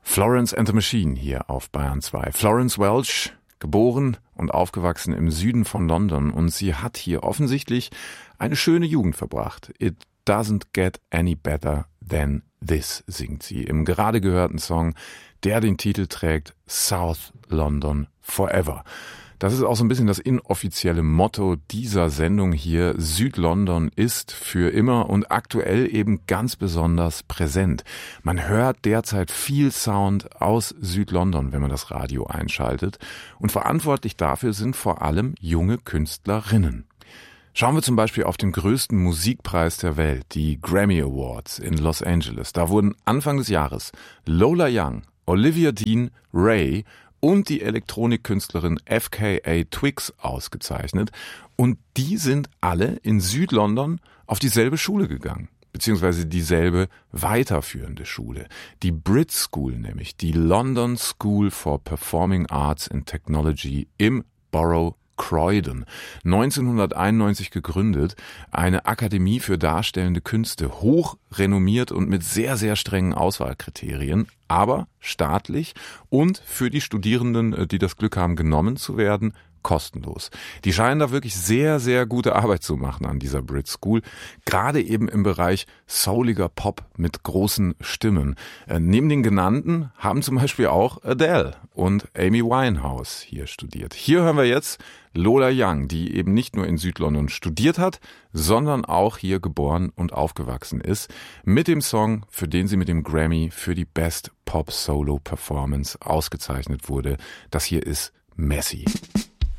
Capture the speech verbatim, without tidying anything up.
Florence and the Machine hier auf Bayern zwei. Florence Welch, geboren und aufgewachsen im Süden von London, und sie hat hier offensichtlich eine schöne Jugend verbracht. It doesn't get any better than this, singt sie im gerade gehörten Song, der den Titel trägt South London Forever. Das ist auch so ein bisschen das inoffizielle Motto dieser Sendung hier. Südlondon ist für immer und aktuell eben ganz besonders präsent. Man hört derzeit viel Sound aus Südlondon, wenn man das Radio einschaltet. Und verantwortlich dafür sind vor allem junge Künstlerinnen. Schauen wir zum Beispiel auf den größten Musikpreis der Welt, die Grammy Awards in Los Angeles. Da wurden Anfang des Jahres Lola Young, Olivia Dean, Ray und die Elektronikkünstlerin F K A Twigs ausgezeichnet. Und die sind alle in Südlondon auf dieselbe Schule gegangen, beziehungsweise dieselbe weiterführende Schule. Die Brit School nämlich, die London School for Performing Arts and Technology im Borough Croydon, neunzehnhunderteinundneunzig gegründet, eine Akademie für darstellende Künste, hoch renommiert und mit sehr, sehr strengen Auswahlkriterien, aber staatlich und für die Studierenden, die das Glück haben, genommen zu werden, kostenlos. Die scheinen da wirklich sehr, sehr gute Arbeit zu machen an dieser Brit School, gerade eben im Bereich souliger Pop mit großen Stimmen. Äh, neben den genannten haben zum Beispiel auch Adele und Amy Winehouse hier studiert. Hier hören wir jetzt Lola Young, die eben nicht nur in Südlondon studiert hat, sondern auch hier geboren und aufgewachsen ist, mit dem Song, für den sie mit dem Grammy für die Best Pop Solo Performance ausgezeichnet wurde. Das hier ist Messy.